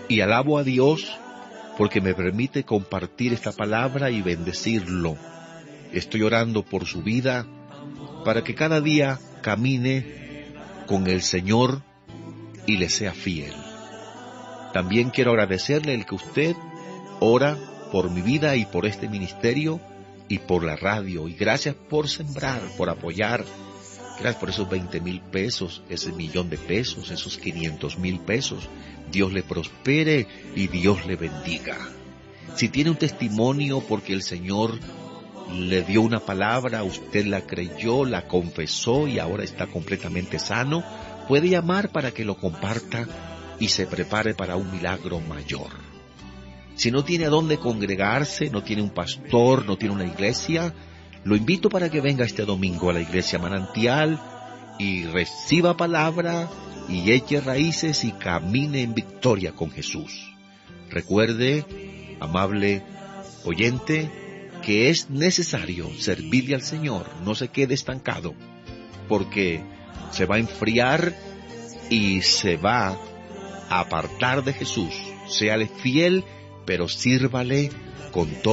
y alabo a Dios porque me permite compartir esta palabra y bendecirlo. Estoy orando por su vida para que cada día camine con el Señor y le sea fiel. También quiero agradecerle el que usted ora por mi vida y por este ministerio y por la radio. Y gracias por sembrar, por apoyar. Gracias por esos 20,000 pesos, ese 1,000,000 de pesos, esos 500,000 pesos. Dios le prospere y Dios le bendiga. Si tiene un testimonio porque el Señor le dio una palabra, usted la creyó, la confesó y ahora está completamente sano, puede llamar para que lo comparta y se prepare para un milagro mayor. Si no tiene a dónde congregarse, no tiene un pastor, no tiene una iglesia, lo invito para que venga este domingo a la iglesia Manantial y reciba palabra y eche raíces y camine en victoria con Jesús. Recuerde, amable oyente, que es necesario servirle al Señor, no se quede estancado, porque se va a enfriar y se va a apartar de Jesús. Séale fiel, pero sírvale con todo